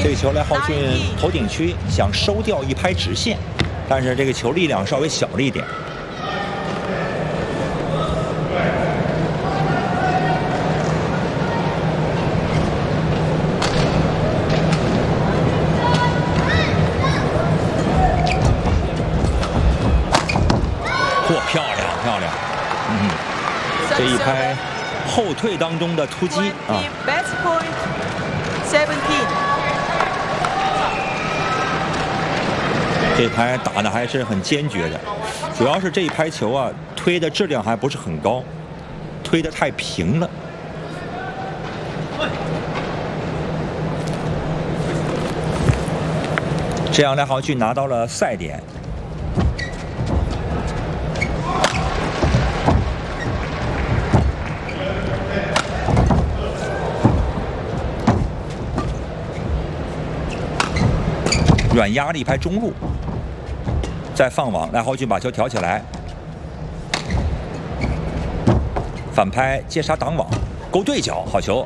这个球来浩俊头顶区想收掉一拍直线，但是这个球力量稍微小了一点。嚯，漂亮漂亮，这一拍后退当中的突击啊。这拍打的还是很坚决的，主要是这一拍球啊，推的质量还不是很高，推的太平了。这样赖浩俊拿到了赛点。软压了一拍中路，再放网，赖浩俊把球挑起来，反拍接杀挡网，勾对角，好球。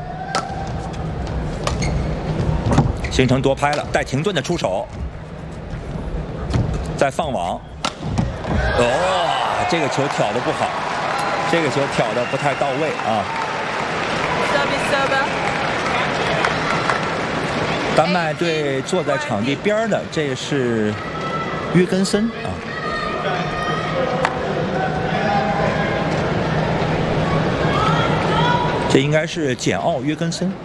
形成多拍了，带停顿的出手，再放网。哦，这个球挑得不好，这个球挑得不太到位啊。丹麦队坐在场地边的，这是约根森啊。这应该是简奥·约根森。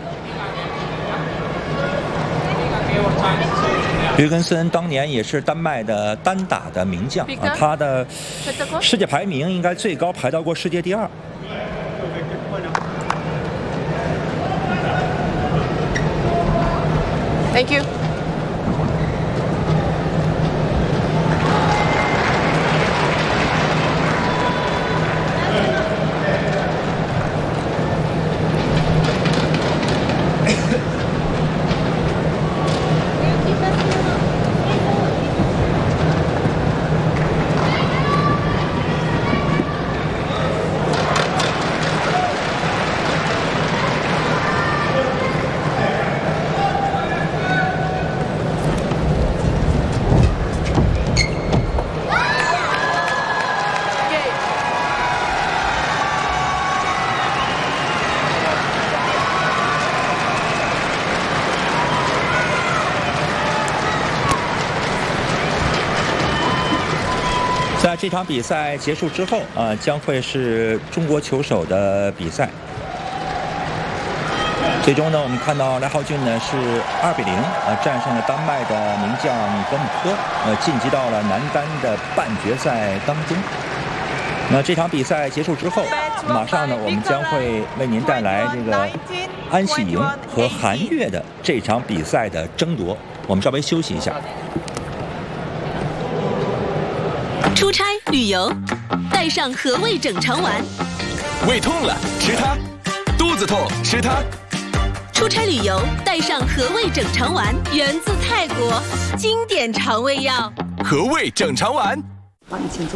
约根森当年也是丹麦的单打的名将啊，他的世界排名应该最高排到过世界第2。 Thank you. 在这场比赛结束之后啊，将会是中国球手的比赛。最终呢，我们看到赖浩俊呢是2-0战胜了丹麦的名将格姆科，晋级到了男单的半决赛当中。那这场比赛结束之后，马上呢我们将会为您带来这个安喜莹和韩悦的这场比赛的争夺。我们稍微休息一下。 出差旅游，带上和味整肠丸。 胃痛了吃它，肚子痛吃它。 出差旅游，带上和味整肠丸，源自泰国，经典肠胃药。 和味整肠丸。 好，你请坐。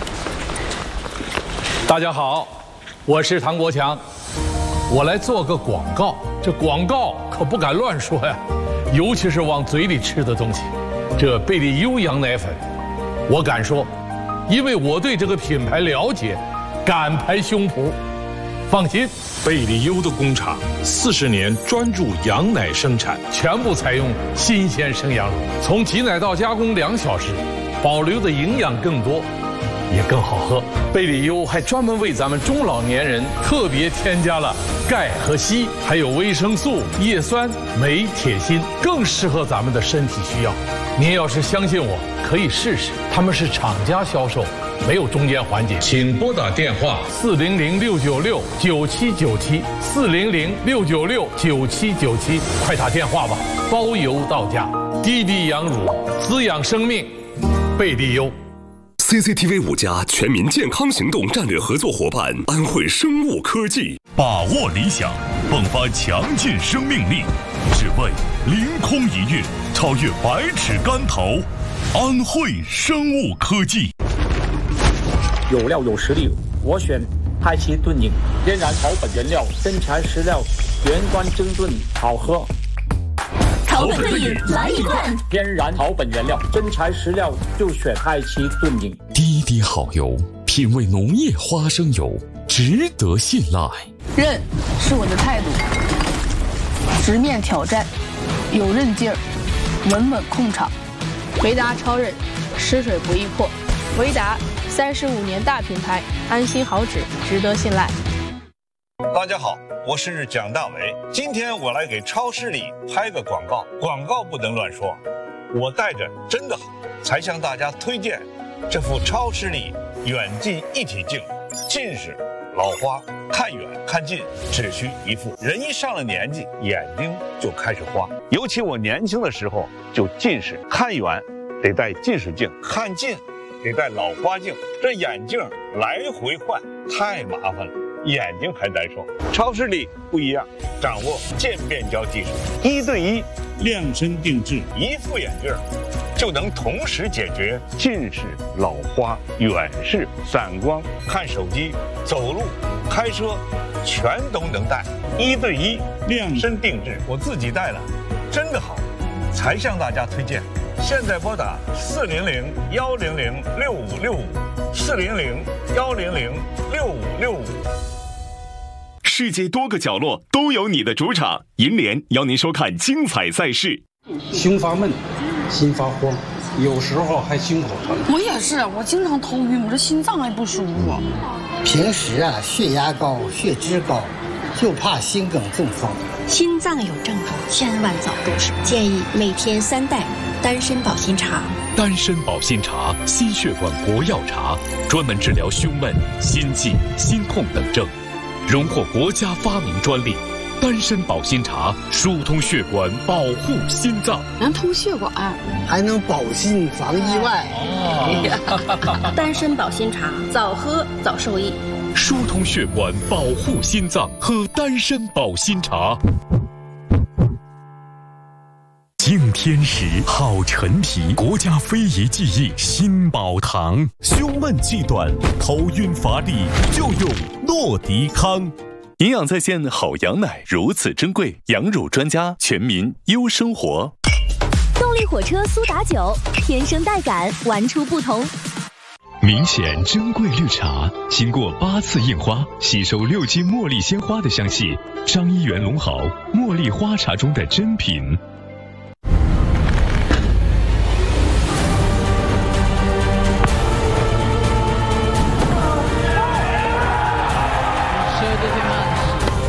大家好，我是唐国强，我来做个广告。这广告可不敢乱说呀，尤其是往嘴里吃的东西。这贝利优羊奶粉，我敢说。因为我对这个品牌了解，敢拍胸脯，放心。 贝利优的工厂40年专注羊奶生产， 全部采用新鲜生羊乳，从挤奶到加工2小时，保留的营养更多，也更好喝。贝利优还专门为咱们中老年人特别添加了钙和硒，还有维生素、叶酸、镁、铁、锌，更适合咱们的身体需要。您要是相信我，可以试试。他们是厂家销售，没有中间环节。 请拨打电话 400-696-9797，400-696-9797，快打电话吧，包邮到家。低低羊乳，滋养生命，贝利优。 CCTV 5家全民健康行动战略合作伙伴安慧生物科技， 把握理想，迸发强劲生命力，只为凌空一跃，超越百尺竿头。安慧生物科技， 有料有实力，我选派奇炖饮，天然草本原料，真材实料，原装蒸炖，好喝。 草本对饮来一罐， 天然草本原料，真材实料就选爱妻炖饮。 滴滴好油，品味农业花生油，值得信赖。 韧是我的态度，直面挑战，有韧劲儿，稳稳控场。维达超韧，湿水不易破。维达35年大品牌，安心好纸，值得信赖。 大家好，我是蒋大为。今天我来给超视力拍个广告，广告不能乱说。我戴着真的好，才向大家推荐这副超视力远近一体镜。近视、老花、看远看近只需一副。人一上了年纪，眼睛就开始花。尤其我年轻的时候就近视，看远得戴近视镜，看近得戴老花镜，这眼镜来回换太麻烦了，眼睛还难受。超视力不一样，掌握渐变焦技术，1对1量身定制，一副眼镜就能同时解决近视、老花、远视、散光、看手机、走路、开车，全都能戴。1对1量身定制，我自己戴了，真的好，才向大家推荐。现在拨打400-100-6565，400-100-6565。 世界多个角落都有你的主场，银联邀您收看精彩赛事。 胸发闷，心发慌，有时候还心口疼。 我也是，我经常头晕，我这心脏还不舒服。 平时血压高、血脂高，就怕心梗中风。 心脏有症状，千万早入手。建议每天3袋丹参保心茶。 丹参保心茶，心血管活药茶，专门治疗胸闷、心悸、心痛等症，荣获国家发明专利。丹参保心茶疏通血管，保护心脏， 能通血管， 还能保心防意外。 丹参保心茶，早喝早受益。 疏通血管，保护心脏，喝丹参保心茶。敬天时，好陈皮，国家非遗技艺新宝堂。胸闷气短、头晕乏力，就用诺迪康。 营养在线好羊奶如此珍贵，羊乳专家，全民优生活。 动力火车苏打酒，天生带感，玩出不同。 明显珍贵绿茶，经过8次印花，吸收6斤茉莉鲜花的香气。张一元龙好茉莉花茶中的珍品。